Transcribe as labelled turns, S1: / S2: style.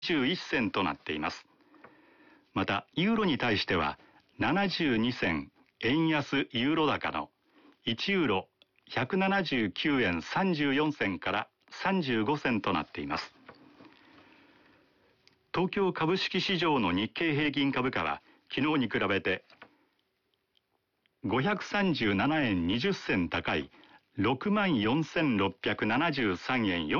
S1: 11銭となっています。またユーロに対しては72銭円安ユーロ高の1ユーロ179円34銭から35銭となっています。東京株式市場の日経平均株価は昨日に比べて537円20銭高い 64,673 円